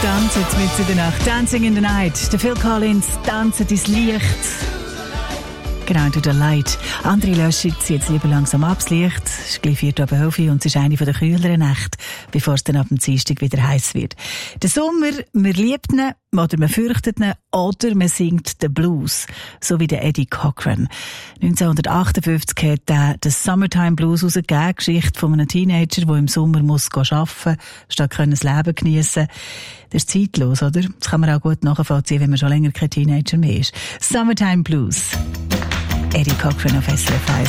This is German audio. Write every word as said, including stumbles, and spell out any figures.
Tanzen mitten in der Nacht. Dancing in the Night. Der Phil Collins tanzt ins Licht. Genau, durch den Light. Andere löschen jetzt lieber langsam ab. Das Licht ist gleich vier Uhr elf und es ist eine der kühleren Nächte, bevor es dann ab dem Dienstag wieder heiß wird. Der Sommer, man liebt ihn, oder man fürchtet ihn, oder man singt den Blues. So wie der Eddie Cochran. neunzehnhundertachtundfünfzig hat er den Summertime Blues herausgegeben, Geschichte von einem Teenager, der im Sommer muss arbeiten muss, statt das Leben geniessen. Das ist zeitlos, oder? Das kann man auch gut nachvollziehen, wenn man schon länger kein Teenager mehr ist. Summertime Blues. Eddie Cochran auf S R F eins.